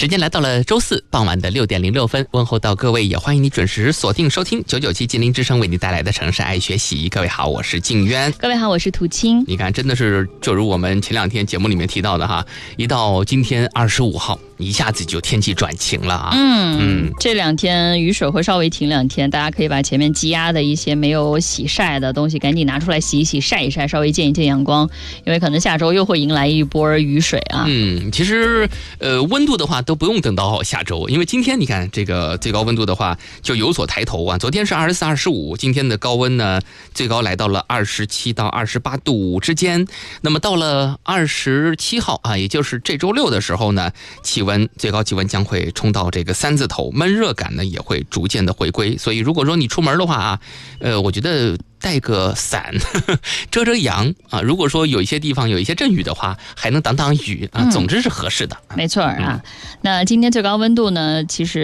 时间来到了周四傍晚的6点06分，问候到各位，也欢迎你准时锁定收听997金陵之声为你带来的城市爱学习。各位好，我是静渊。 各位好，我是涂青。 你看，真的是就如我们前两天节目里面提到的哈，一到今天25号，一下子就天气转晴了啊。 这2天雨水会稍微停2天，大家可以把前面积压的一些没有洗晒的东西赶紧拿出来洗一洗、晒一晒，稍微见一见阳光，因为可能下周又会迎来一波雨水啊。 其实温度的话都不用等到下周，因为今天你看这个最高温度的话就有所抬头啊。昨天是24、25，今天的高温呢最高来到了27到28度之间。那么到了27号啊，也就是这周6的时候呢，最高气温将会冲到这个3字头，闷热感呢也会逐渐的回归。所以如果说你出门的话啊，我觉得带个伞遮遮阳啊，如果说有一些地方有一些阵雨的话，还能挡挡雨啊，总之是合适的。 没错啊。那今天最高温度呢，其实